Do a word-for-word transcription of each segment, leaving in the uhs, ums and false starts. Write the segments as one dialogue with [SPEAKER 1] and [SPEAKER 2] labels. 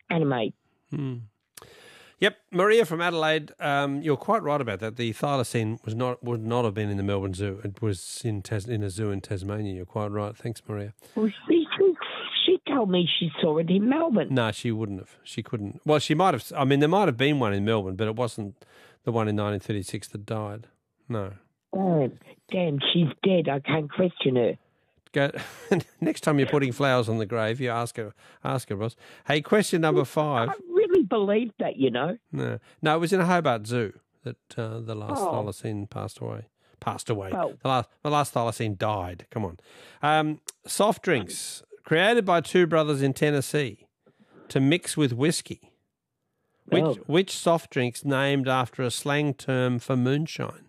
[SPEAKER 1] animate.
[SPEAKER 2] Hmm. Yep, Maria from Adelaide, um, you're quite right about that. The thylacine was not would not have been in the Melbourne Zoo. It was in Tas- in a zoo in Tasmania. You're quite right. Thanks, Maria.
[SPEAKER 1] Well, she, she, she told me she saw it in Melbourne.
[SPEAKER 2] No, she wouldn't have. She couldn't. Well, she might have. I mean, there might have been one in Melbourne, but it wasn't the one in nineteen thirty-six that died. No.
[SPEAKER 1] Oh, damn, she's dead. I can't question her.
[SPEAKER 2] Go, next time you're putting flowers on the grave, you ask her, ask her, Ross. Hey, question number five.
[SPEAKER 1] I really believed that, you know.
[SPEAKER 2] No, no, it was in a Hobart Zoo that uh, the last
[SPEAKER 1] Oh.
[SPEAKER 2] thylacine passed away. Passed away.
[SPEAKER 1] Oh.
[SPEAKER 2] The last, the last thylacine died. Come on. Um, soft drinks created by two brothers in Tennessee to mix with whiskey. Which
[SPEAKER 1] Oh.
[SPEAKER 2] which soft drinks named after a slang term for moonshine?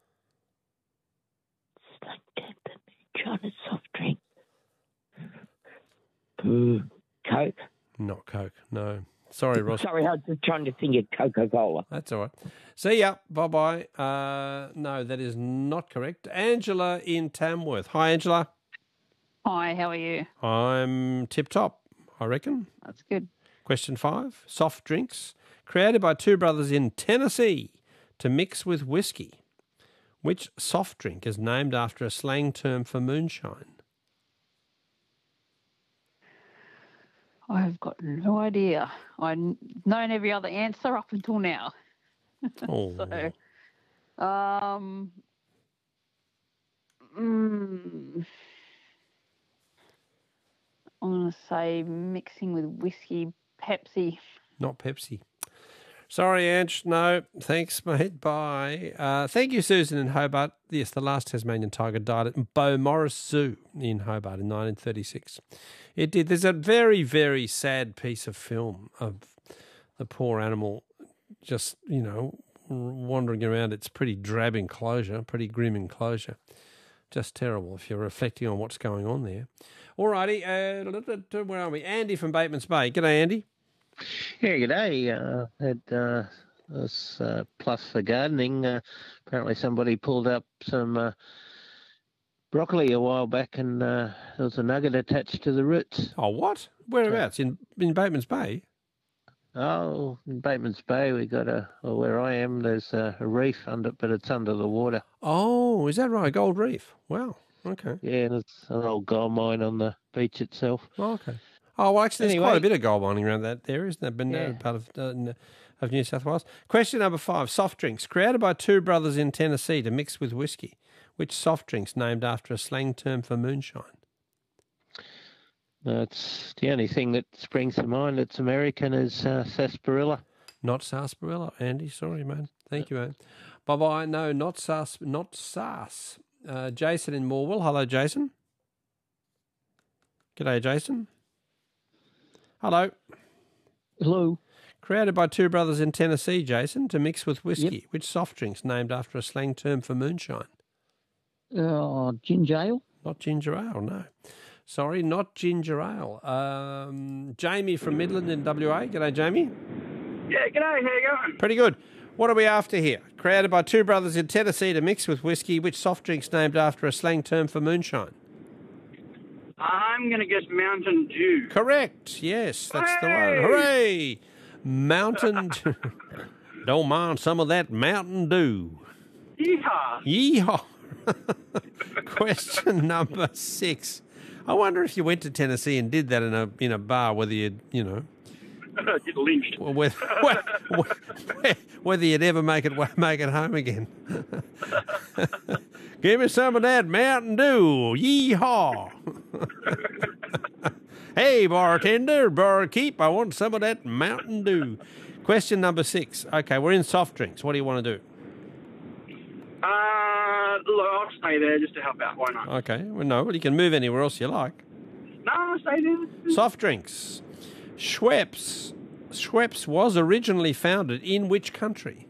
[SPEAKER 1] It's like that, China soft drink. Mm, Coke.
[SPEAKER 2] Not Coke. No. Sorry, Ross.
[SPEAKER 1] Sorry, I was just trying to think of Coca-Cola.
[SPEAKER 2] That's all right. See ya. Bye-bye. Uh, no, that is not correct. Angela in Tamworth. Hi, Angela.
[SPEAKER 3] Hi, how are you?
[SPEAKER 2] I'm tip-top, I reckon.
[SPEAKER 3] That's good.
[SPEAKER 2] Question five. Soft drinks created by two brothers in Tennessee to mix with whiskey. Which soft drink is named after a slang term for moonshine?
[SPEAKER 3] I've got no idea. I've known every other answer up until now.
[SPEAKER 2] Oh.
[SPEAKER 3] So, um, mm, I'm going to say mixing with whiskey, Pepsi.
[SPEAKER 2] Not Pepsi. Sorry, Ange. No, thanks, mate. Bye. Uh, thank you, Susan in Hobart. Yes, the last Tasmanian tiger died at Beaumaris Zoo in Hobart in nineteen thirty-six. It did. There's a very, very sad piece of film of the poor animal just, you know, wandering around. It's pretty drab enclosure, pretty grim enclosure. Just terrible if you're reflecting on what's going on there. All righty. Uh, where are we? Andy from Bateman's Bay. G'day, Andy.
[SPEAKER 4] Yeah, g'day. Uh, had uh, this uh, plus for gardening. Uh, apparently, somebody pulled up some uh, broccoli a while back, and uh, there was a nugget attached to the roots.
[SPEAKER 2] Oh, what? Whereabouts? In in Bateman's Bay?
[SPEAKER 4] Oh, in Bateman's Bay, we got a. Well, where I am, there's a, a reef under, but it's under the water.
[SPEAKER 2] Oh, is that right? Gold Reef. Wow. Okay.
[SPEAKER 4] Yeah, and it's an old gold mine on the beach itself.
[SPEAKER 2] Oh, okay. Oh, well, actually, there's
[SPEAKER 4] Anyway.
[SPEAKER 2] quite a bit of gold mining around that area, isn't there? Been
[SPEAKER 4] Yeah.
[SPEAKER 2] part of uh, of New South Wales. Question number five: soft drinks created by two brothers in Tennessee to mix with whiskey. Which soft drinks named after a slang term for moonshine?
[SPEAKER 4] That's the only thing that springs to mind that's American is uh, sarsaparilla.
[SPEAKER 2] Not sarsaparilla, Andy. Sorry, man. Thank you, man. Bye bye. No, not sars. Not sars. Uh, Jason in Morwell. Hello, Jason. G'day, Jason. Hello.
[SPEAKER 5] Hello.
[SPEAKER 2] Created by two brothers in Tennessee, Jason, to mix with whiskey. Yep. Which soft drinks named after a slang term for moonshine?
[SPEAKER 5] Uh, ginger ale?
[SPEAKER 2] Not ginger ale, no. Sorry, not ginger ale. Um, Jamie from Midland in W A. G'day, Jamie.
[SPEAKER 6] Yeah, g'day. How you going?
[SPEAKER 2] Pretty good. What are we after here? Created by two brothers in Tennessee to mix with whiskey. Which soft drinks named after a slang term for moonshine?
[SPEAKER 6] I'm going to guess Mountain Dew.
[SPEAKER 2] Correct. Yes, that's
[SPEAKER 6] Hooray!
[SPEAKER 2] the one. Hooray! Mountain Dew. Don't mind some of that Mountain Dew.
[SPEAKER 6] Yeehaw.
[SPEAKER 2] Yeehaw. Question number six. I wonder if you went to Tennessee and did that in a in a bar, whether you'd, you know...
[SPEAKER 6] Get lynched.
[SPEAKER 2] Whether, whether, whether you'd ever make it make it home again. Give me some of that Mountain Dew. Yeehaw. Hey, bartender, barkeep, I want some of that Mountain Dew. Question number six. Okay, we're in soft drinks. What do you want to do?
[SPEAKER 6] Uh, look, I'll stay there just to help out. Why not?
[SPEAKER 2] Okay, well, no, well, you can move anywhere else you like.
[SPEAKER 6] No, I'll stay there.
[SPEAKER 2] Soft drinks. Schweppes. Schweppes was originally founded in which country?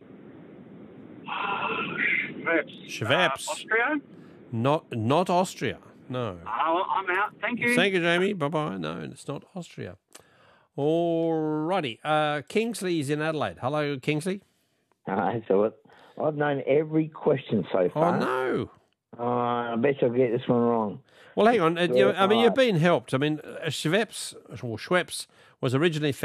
[SPEAKER 6] Schweppes.
[SPEAKER 2] Schweppes.
[SPEAKER 6] Uh, Austria?
[SPEAKER 2] Not not Austria. No.
[SPEAKER 6] Oh, I'm out. Thank you.
[SPEAKER 2] Thank you, Jamie. Bye-bye. No, it's not Austria. All righty. Uh, Kingsley's in Adelaide. Hello, Kingsley.
[SPEAKER 1] Hi, so it, I've known every question so far.
[SPEAKER 2] Oh, no.
[SPEAKER 1] Uh, I bet you'll get this one wrong.
[SPEAKER 2] Well, hang on. Uh, you, I mean, you've been helped. I mean, uh, Schweppes, or Schweppes was originally